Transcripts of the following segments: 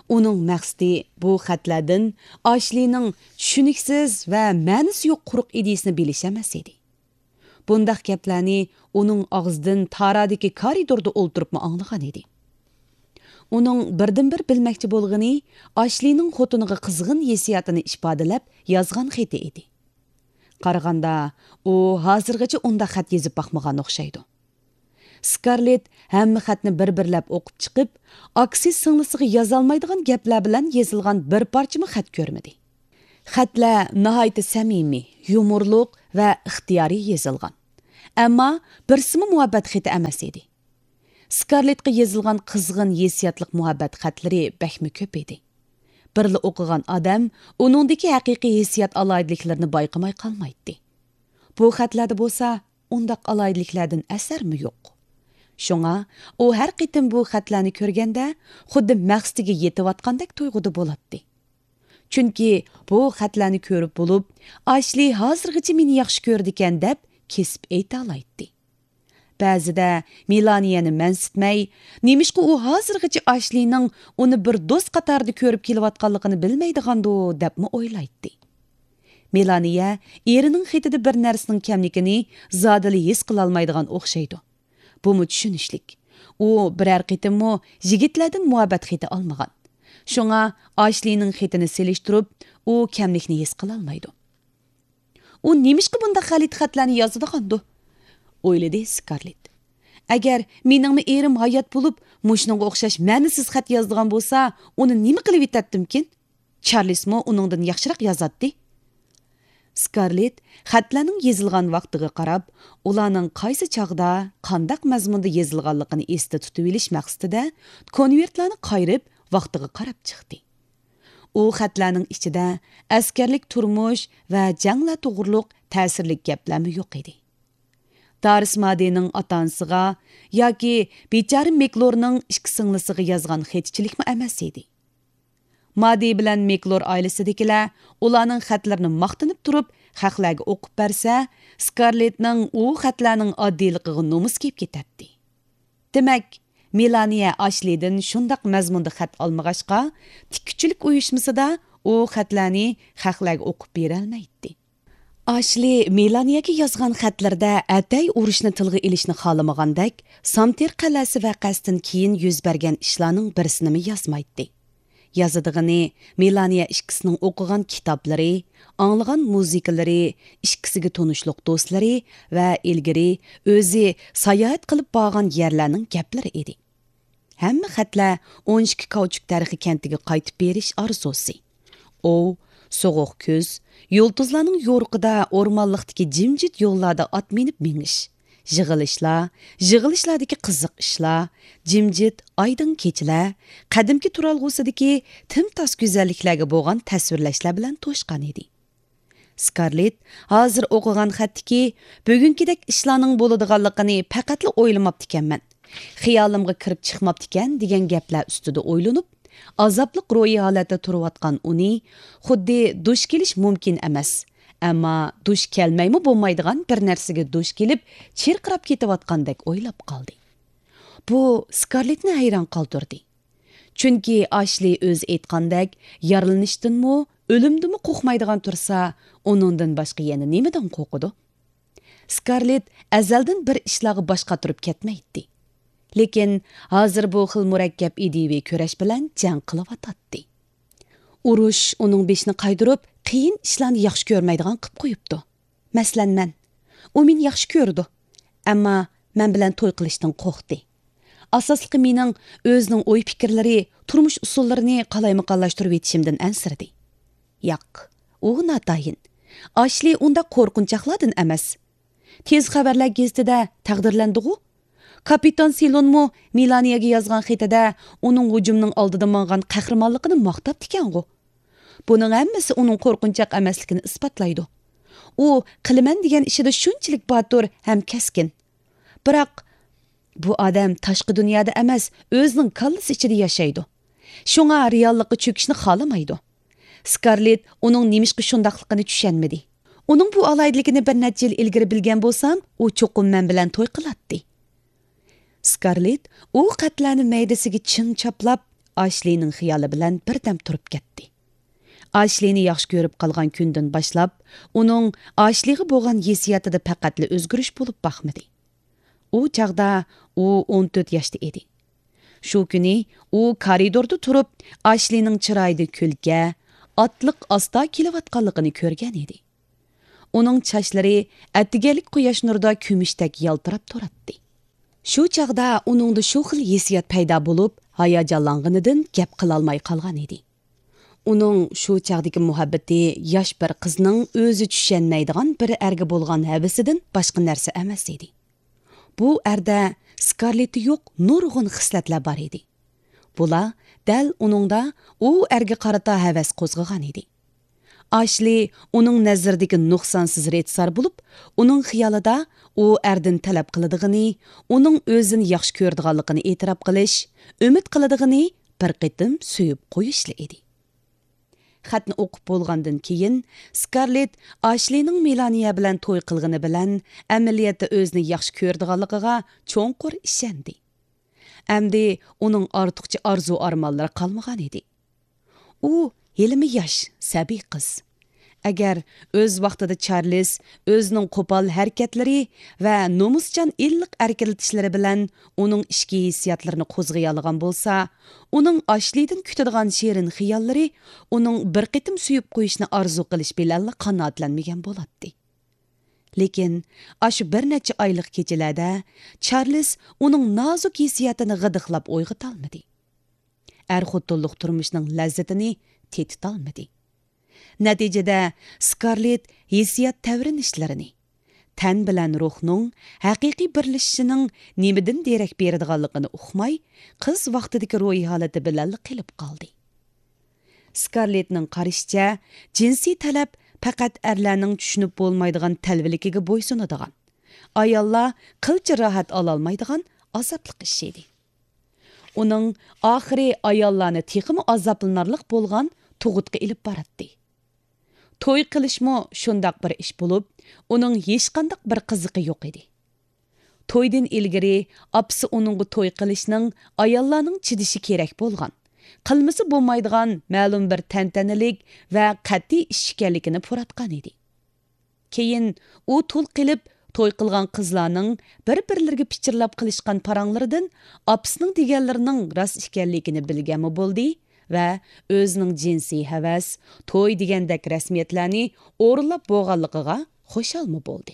Uning maqsadi bu xatlardan Ashlining tushuniksiz va ma'nisi yo'q quruq ideyasini bilish emas edi. Bundaq gaplarni uning og'zidan taradagi koridorda o'ltiribmi anglagan edi. Uning birdan-bir bilmoqchi bo'lgani Ashlining xotiniga qizg'in hissiyotini ifodalab yozgan xati edi. Qaraganda u hozirgacha unda xat yozib baxmagan o'xshaydi. Scarlett hamma xatni bir-birlab o'qib chiqib, aksi singlisiga yozolmaydigan gaplar bilan yozilgan bir parchami xat ko'rmadi. Xatlar nihoyat samimiy, yumorliq va ixtiyoriy yozilgan. Ammo birsimi muhabbat xati emas edi. Scarlettga yozilgan qizg'in hissiyotlik muhabbat xatlari bakmi ko'p edi. Birli o'qigan odam uningdagi haqiqiy hissiyot aloyidliklarini bayqamay qolmaydi. Bu xatlarda bo'lsa, undaq aloyidliklardan asarmi yo'q. Shunga u har qitim bu xatlarni ko'rganda, xuddi maqsadiga yetayotgandek tuyg'uda bo'ladi. Chunki bu xatlarni ko'rib bo'lib, Ashli hozirgacha meni yaxshi ko'rdi ekan deb kesib ayta oladi. Ba'zida Melaniyani mansitmay, nemishqa u hozirgacha Ashlining uni bir do'st qatorida ko'rib kelayotganligini bilmaydigandi debmi o'ylaydi. Melaniya erining xetida bir narsaning kamligini zodili his qila olmaydigan o'xshaydi. Bu tushunishlik. U biror qitimmi yigitlardan muhabbat xeti olmagan. Shunga Ashlining xetini selishtirib, u kamlikni his qila olmaydi. U nemishqa bunda xalit xatlarni yozadigandu? O'yladi Scarlett. Agar meningmi erim hayot bo'lib, mushunga o'xshash ma'nisiz xat yozadigan bo'lsa, uni nima qilib yetadimkin? Charlesmi uningdan yaxshiroq yozadi? Scarlett xatlarning yozilgan vaqtiga qarab, ularning qaysi chog'da, qandaq mazmunda yozilganligini esda tutib olish maqsadida konvertlarni qayrib, vaqtiga qarab chiqdi. U xatlarning ichida askarlik turmush va janglar to'g'riliq ta'sirli gaplarmi yo'q edi. Doris Madining ota-onasiga yoki bechora Meklorning ikki singlisiga yozgan xatchilikmi emas edi. Madi bilan Meklor oilasidagilar ularning xatlarini maqtanib turib, xalqlarga o'qib bersa, Scarlettning u xatlarning oddiyligiga nomus kelib ketadi. Demak, Melaniya Ashlidan shundaq mazmunda xat olmag'achqa, tikkuchilik uyushmasida u xatlarni xalqlarga o'qib bera olmaydi. Ashli Melaniyaga yozgan xatlarda atay urushni tilga ilishni xohlamagandek, Samter qal'asi vaqasidan keyin yuz bergan ishlarning birisini yozmaydi. Yazıdığını Melaniya ikkisining o'qigan kitoblari, anglagan musiqalari, ikkisiga tonuşluq do'stlari va ilgari o'zi sayohat qilib borgan yerlarning gaplari edi. Hamma xatlar 12 Kauchuk tarixi kentiga qaytib berish orzusi. O, so'g'uq kuz, yulduzlarning yo'riqida o'rmonliqdagi jimjit yo'llarda ot minib minish. Yig'ilishlardagi qiziq ishlar, jimjit aydin kechalar, qadimki turalg'usidagi timtos go'zalliklarga bo'lgan tasvirlashlar bilan to'shqan edi. Scarlett hozir o'qigan xatdiki, bugünkidek ishlarning bo'ladiganligini faqatli o'ylamabdi ekanman. Xiyolimga kirib chiqmabdi ekan degan gaplar ustida o'ylanib, azobliq ro'yi holatda turayotgan uni xuddi dush kelish mumkin emas. Ammo dush kelmaymi bo'lmaydigan bir narsaga dush kelib, chirqirab ketayotgandek o'ylab qoldi. Bu Scarlettni hayron qoldirdi. Chunki Ashli o'z aytgandek, yaralanishdanmi, o'limdanmi qo'rqmaydigan tursa, uningdan boshqa yana nimadan qo'rqidi? Scarlett azaldan bir ishlarga bosh qotirib ketmaydi. Lekin hozir bu xil murakkab ideyaviy kurash bilan jang qilyotdi. Urush uning beshini qaydirib, qiyin ishlarni yaxshi ko'rmaydigan qilib qo'yibdi. Masalan, u meni yaxshi ko'rdi, ammo men bilan to'y qilishdan qo'rqdi. Asosligi mening o'zining o'y-fikrlari, turmush usullarini qalayma-qalashtirib etishimdan ansirdi. Yo'q, u notayin. Ashli unda qo'rqinchoqlardan emas. Tez xabarlar gazetida taqdirlandi-ku. Kapitan Silonmo Melaniyaga yozgan xatida uning hujumning oldida mangan qahramonligini maqtab ekan-ku. Buning hammasi uning qo'rqinchoq emasligini isbotlaydi. U qilaman degan ishida shunchalik botur ham keskin. Biroq bu odam tashqi dunyoda emas, o'zining kallasi ichida yashaydi. Shunga reallikka cho'kishni xohlamaydi. Scarlett uning nimishqa shundaqligini tushunmadi. Uning bu alaydiligini bir necha yil ilgari bilgan bo'lsam, u cho'qim men bilan to'y qiladi. Scarlett u xatlarni maydasiga chin chaplab, Ashlining xiyoli bilan birdam turib ketdi. Ashlini yaxshi ko'rib qolgan kundan boshlab, uning Ashliga bo'lgan hissiyotida faqatli o'zgarish bo'lib baxmadi. U chaqda u 14 yoshda edi. Shu kuni u koridorda turib, Ashlining chiroyida kulga, otliq asta kelayotganligini ko'rgan edi. Uning sochlari atigalik quyosh nurida kumushdek yaltirab turardi. Shu chaqda uningda shu xil hissiyot paydo bo'lib, hayajonlanganidan gap qila olmay qolgan edi. Uning shu chaqdagi muhabbati yosh bir qizning o'zi tushunmaydigan bir erga bo'lgan havisidan boshqa narsa emas edi. Bu erda Scarlett yo'q nurg'un xislatlar bor edi. Bular dal uningda u erga qarata havas qo'zg'agan edi. Ashli uning nazaridagi nuqsonsiz retsar bo'lib, uning xiyolida u erdan talab qiladiganini, uning o'zini yaxshi ko'radiganligini e'tirof qilish, umid qiladiganini bir qitim suyib qo'yishli edi. Xatni o'qib bo'lgandan keyin Scarlett Ashlining Melaniya bilan to'y qilgani bilan amaliyotda o'zini yaxshi ko'radiganligiga cho'nqur ishondi. Endi uning ortiqcha arzu-armonlari qolmagan edi. U yelimi yosh, sabiy qiz. Agar o'z vaqtida Charles o'zining qo'pol harakatlari va nomuschan illiq harakatishlari bilan uning ichki hissiyotlarini qo'zg'ay olgan bo'lsa, uning Ashlidan kutadigan shirin xiyollari uning bir qitim suyib qo'yishni orzu qilish bilan qanoatlanmagan bo'ladi. Lekin ashu bir necha oylik kechalarda Charles uning nozik hissiyotini g'idiqlab uyg'otolmadi. Er-xotinlik turmushning lazzatini tetitolmadi. Natijada Scarlett hissiyot tavrinishlarini, tan bilan ruhning haqiqiy birlashishining nimidan derak beradiganligini uqmay, qiz vaqtidagi ro'y holati bilan qilib qoldi. Scarlettning qarashicha, jinsiy talab faqat erlarning tushunib bo'lmaydigan talviligiga bo'ysunadigan, ayollar qilcha rohat ola olmaydigan azobli ish edi. Uning oxiri ayollarni texmi azoblanarlik bo'lgan tug'utga ilib boradi. To'y qilishmo shundoq bir ish bo'lib, uning hech qanday bir qiziqi yo'q edi. To'ydan ilgari apsi uningga to'y qilishning ayollarning chidishi kerak bo'lgan, qilmisi bo'lmaydigan ma'lum bir tantanalik va qat'iy ish ekanligini furatgan edi. Keyin u tul qilib to'y qilgan qizlarning bir-birlariga pichirlab qilishgan paranglaridan apsining deganlarining rost ekanligini bilganmi bo'ldi. Va o'zining jinsiy havas, to'y degandek rasmiyatlarni o'rinlab bo'lganligiga xo'shalmi bo'ldi.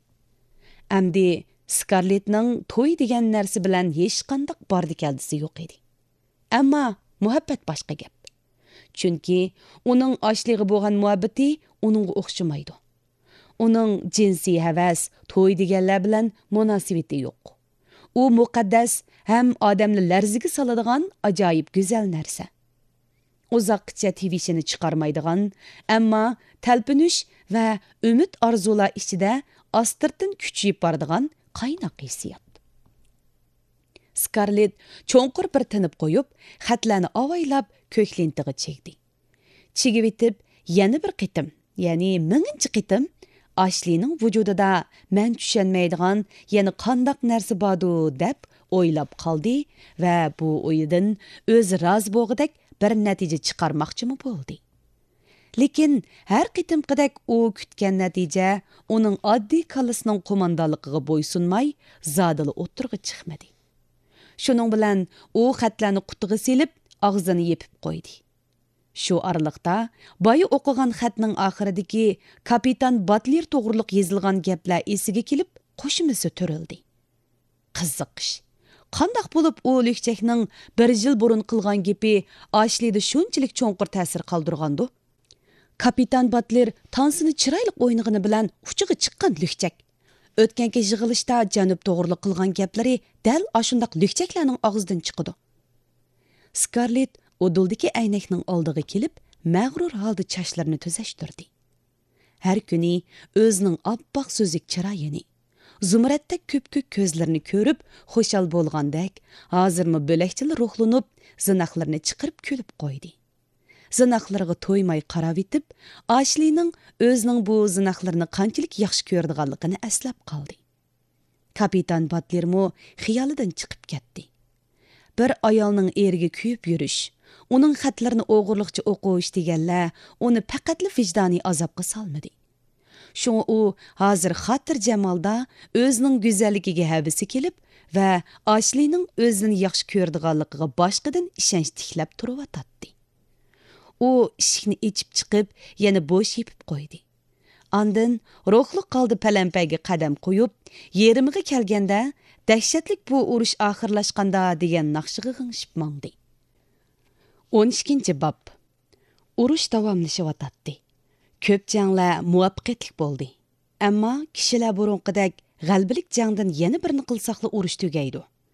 Endi Scarlettning to'y degan narsa bilan hech qanday bordi-keldisi yo'q edi. Ammo muhabbat boshqa gap. Chunki uning Ashliga bo'lgan muhabbati uningga o'xshamaydi. Uning jinsiy havas, to'y deganlar bilan munosabati yo'q. U muqaddas ham odamni larziga soladigan ajoyib go'zal narsa. Uzoqcha tivishini chiqarmaydigan, ammo talpinish va umid orzular ichida astirtin kuchayib boradigan qaynoq hissiyot. Scarlett cho'nqur bir tinib qo'yib, xatlarni avaylab ko'klintig'i chekdi. Chigib etib, yana bir qitim, ya'ni 1000-chi qitim Ashlining vujudida men tushunmaydigan yana qandoq narsa bordu deb o'ylab qoldi va bu o'yidan o'zi rozi bo'lg'idek bir natija chiqarmoqchimi bo'ldi. Lekin har qitimqidek u kutgan natija uning oddiy kalisining qo'mondonligiga bo'ysunmay, zodili o'tirg'i chiqmadi. Shuning bilan u xatlarni qutiga selib, og'zini yepib qo'ydi. Shu oraliqda boyi o'qigan xatning oxiridagi kapitan Butler to'g'riliq yozilgan gaplar esiga kelib, qo'shimisi turildi. Qiziqish. Qandaq bo'lib u Lükchekning 1 yil burun qilgan gapi Ashlida shunchalik cho'nqur ta'sir qoldirgandi. Kapitan Butler tansini chiroyli o'ynagani bilan uchiga chiqqan Lükchek. O'tganki yig'ilishda janub to'g'riliq qilgan gaplari dal ashundaq Lükcheklarning og'zidan chiqdi. Scarlett o'duldagi aynakning oldiga kelib, mag'rur holda chashlarini tuzashtirdi. Har kuni o'zining oppoq so'zik chiroyini, zumratdek ko'p-ko'k ko'zlarini ko'rib, xo'shal bo'lgandek, hozirmi bo'lakchil ruhlanib, zinoqlarini chiqirib kulib qo'ydi. Zinoqlariga to'ymay qarab etib, Ashlining o'zining bu zinoqlarini qanchalik yaxshi ko'rdiganligini eslab qoldi. Kapitan Butlermo xiyolidan chiqib ketdi. Bir ayolning eriga kuyib yurish, Uning xatlarini o'g'irliqcha o'qish deganlar uni faqatli vijdoniy azobga solmadi. Şoňa u hazır xatirjam holda özüniň go'zalligiga havisi kelib va Ashlining o'zini yaxshi ko'rdiganligiga boshqadan ishonch tiklab turib-atdi. U eshikni ochib chiqib, yana bo'sh yepib qo'ydi. Andin ruhliq qoldi palampaga qadam qo'yib, yerimiga kelganda dahshatlik bu urush oxirlashganda degan naqshiga g'ingshib mangdi. 12-bob. Urush davomlashyapti. Ko'p janglar muvaffaqiyatli bo'ldi. Ammo kishilar burunqidek g'albilik jangdan yana birini qilsaqla urush tugaydi.